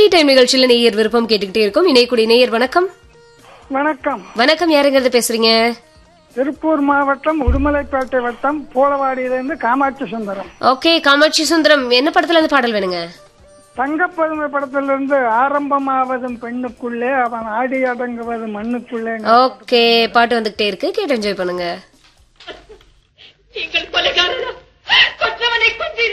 Time நிகழ்ச்சியில நேயர் விருப்பம் கேட்டுக்கிட்டே இருக்கும். இணையக்கூடிய நேயர் வணக்கம். வணக்கம். வணக்கம், யாருங்கிறது பேசுறீங்க? திருப்பூர் மாவட்டம் உடுமலைப்பேட்டை வட்டம் போலவாடியிலிருந்து காமாட்சி சுந்தரம். ஓகே, காமாட்சி சுந்தரம், என்ன படத்துல இருந்து பாடல் வேணுங்க? தங்கப்பதுமை படத்திலிருந்து ஆரம்பமாவதும் பெண்ணுக்குள்ளே அவன் ஆடி அடங்குவது மண்ணுக்குள்ளே. ஓகே, பாட்டு வந்துகிட்டே இருக்கு, கேட்டு என்ஜாய் பண்ணுங்க.